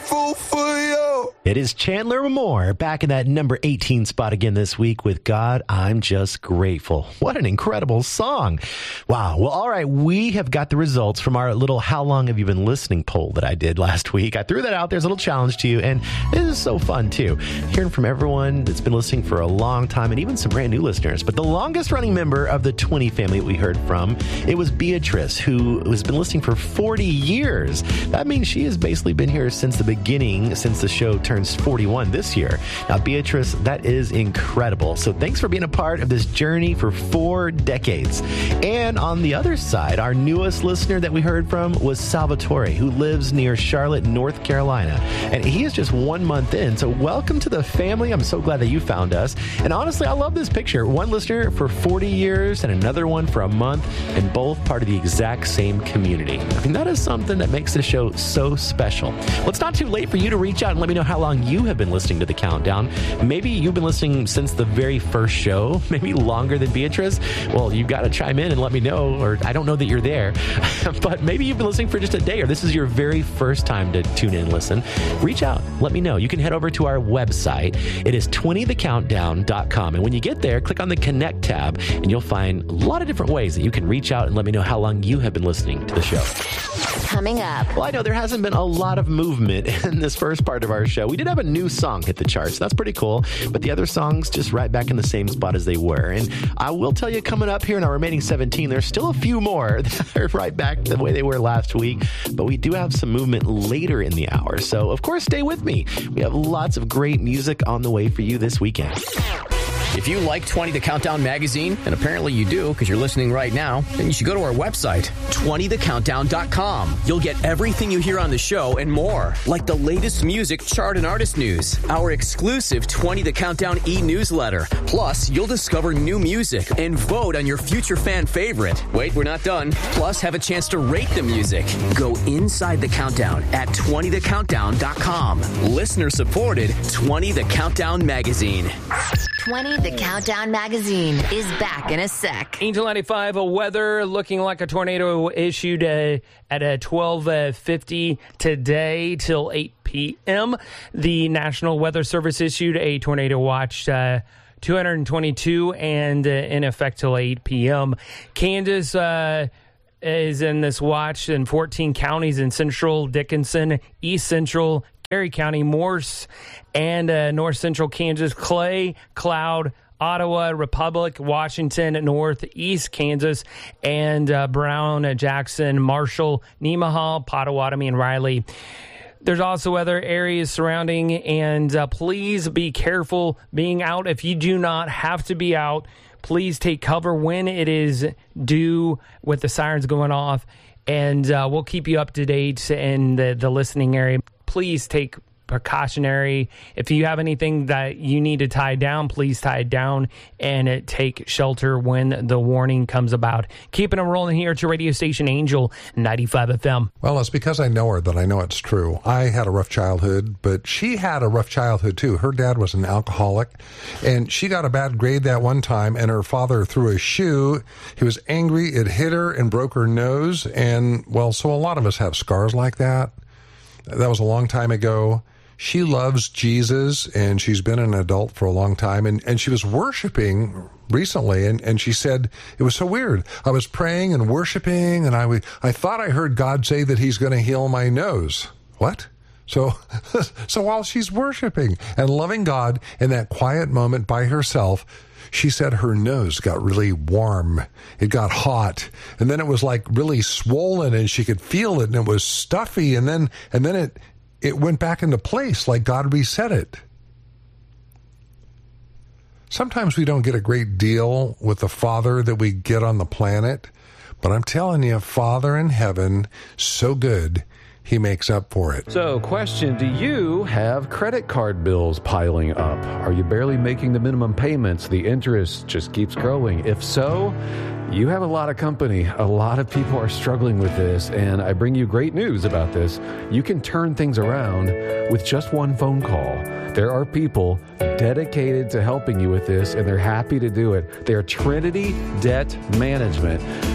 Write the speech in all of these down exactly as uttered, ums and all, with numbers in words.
grateful for you. It is Chandler Moore back in that number eighteen spot again this week with God, I'm Just Grateful. What an incredible song. Wow. Well, all right. We have got the results from our little How Long Have You Been Listening poll that I did last week. I threw that out there as a little challenge to you, and this is so fun, too. Hearing from everyone that's been listening for a long time and even some brand new listeners. But the longest running member of the twenty family that we heard from, it was Beatrice, who has been listening for forty years. That means she has basically been here since the beginning, since the show turns forty-one this year. Now, Beatrice, that is incredible. So thanks for being a part of this journey for four decades. And on the other side, our newest listener that we heard from was Salvatore, who lives near Charlotte, North Carolina. And he is just one month in. So welcome to the family. I'm so glad that you found us. And honestly, I love this picture. One listener for forty years and another one for a month, and both part of the exact same community. I mean, that is something that makes this show so special. Well, it's not too late for you to reach out and let me know how long you have been listening to the Countdown. Maybe you've been listening since the very first show, maybe longer than Beatrice. Well, you've got to chime in and let me know, or I don't know that you're there, but maybe you've been listening for just a day, or this is your very first time to tune in and listen. Reach out. Let me know. You can head over to our website. It is twenty the countdown dot com. And when you get there, click on the Connect tab, and you'll find a lot of different ways that you can reach out and let me know how long you have been listening to the show. Coming up. Well, I know there hasn't been a lot of movement in this first part of our show. We did have a new song hit the charts. That's pretty cool. But the other songs just right back in the same spot as they were. And I will tell you, coming up here in our remaining seventeen, there's still a few more that are right back the way they were last week. But we do have some movement later in the hour. So, of course, stay with me. We have lots of great music on the way for you this weekend. If you like twenty the Countdown magazine, and apparently you do because you're listening right now, then you should go to our website, twenty the countdown dot com. You'll get everything you hear on the show and more, like the latest music, chart, and artist news, our exclusive twenty the Countdown e-newsletter. Plus, you'll discover new music and vote on your future fan favorite. Wait, we're not done. Plus, have a chance to rate the music. Go inside the countdown at twenty the countdown dot com. Listener supported twenty the Countdown magazine. twenty The Countdown magazine is back in a sec. Angel ninety-five, a weather looking like a tornado issued uh, at uh, twelve fifty today till eight p.m. The National Weather Service issued a tornado watch uh, two hundred twenty-two and uh, in effect till eight p.m. Kansas uh, is in this watch in fourteen counties in central Dickinson, east central Cary County, Morse, and uh, north central Kansas, Clay, Cloud, Ottawa, Republic, Washington, northeast Kansas, and uh, Brown, uh, Jackson, Marshall, Nemaha, Potawatomi, and Riley. There's also other areas surrounding, and uh, please be careful being out. If you do not have to be out, please take cover when it is due with the sirens going off, and uh, we'll keep you up to date in the, the listening area. Please take precautionary. If you have anything that you need to tie down, please tie it down and uh, take shelter when the warning comes about. Keeping it rolling here at your radio station, Angel ninety-five F M. Well, it's because I know her that I know it's true. I had a rough childhood, but she had a rough childhood too. Her dad was an alcoholic, and she got a bad grade that one time, and her father threw a shoe. He was angry. It hit her and broke her nose, and, well, so a lot of us have scars like that. That was a long time ago. She loves Jesus, and she's been an adult for a long time, and, and she was worshiping recently, and, and she said, it was so weird. I was praying and worshiping, and I, I thought I heard God say that he's going to heal my nose. What? So, so while she's worshiping and loving God in that quiet moment by herself, she said her nose got really warm. It got hot. And then it was like really swollen, and she could feel it, and it was stuffy, and then and then it it went back into place like God reset it. Sometimes we don't get a great deal with the Father that we get on the planet, but I'm telling you, Father in heaven, so good, he makes up for it. So, question, do you have credit card bills piling up? Are you barely making the minimum payments? The interest just keeps growing. If so, you have a lot of company. A lot of people are struggling with this, and I bring you great news about this. You can turn things around with just one phone call. There are people dedicated to helping you with this, and they're happy to do it. They're Trinity Debt Management.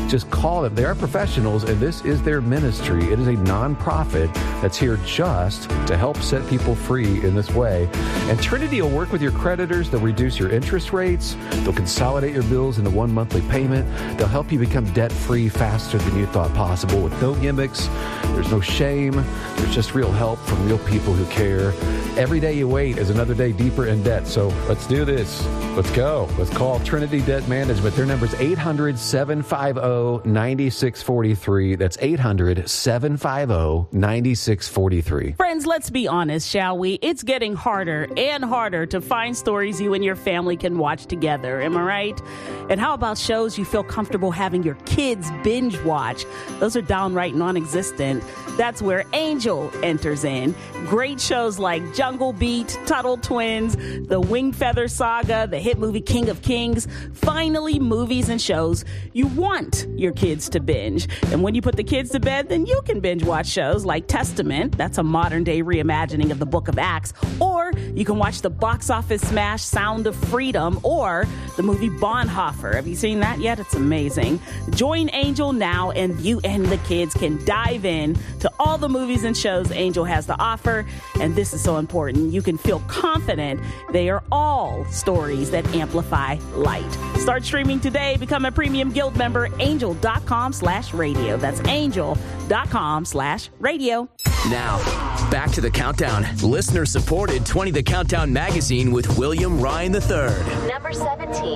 just call them. They are professionals, and this is their ministry. It is a nonprofit that's here just to help set people free in this way. And Trinity will work with your creditors. They'll reduce your interest rates. They'll consolidate your bills into one monthly payment. They'll help you become debt-free faster than you thought possible with no gimmicks. There's no shame. There's just real help from real people who care. Every day you wait is another day deeper in debt. So let's do this. Let's go. Let's call Trinity Debt Management. Their number is eight hundred, seven five zero, nine six four three. That's eight hundred, seven five zero, nine six four three. Friends, let's be honest, shall we? It's getting harder and harder to find stories you and your family can watch together. Am I right? And how about shows you feel comfortable having your kids binge watch? Those are downright non-existent. That's where Angel enters in. Great shows like Jungle Beat, Tuttle Twins, The Winged Feather Saga, the hit movie King of Kings. Finally, movies and shows you want your kids to binge. And when you put the kids to bed, then you can binge watch shows like Testament. That's a modern day reimagining of the Book of Acts. Or you can watch the box office smash Sound of Freedom or the movie Bonhoeffer. Have you seen that yet? It's amazing. Join Angel now, and you and the kids can dive in to all the movies and shows Angel has to offer. And this is so important. You can feel confident they are all stories that amplify light. Start streaming today. Become a premium guild member. Angel.com slash radio. That's angel.com slash radio. Now, back to the countdown. Listener supported twenty The Countdown magazine with William Ryan the third. Number seventeen.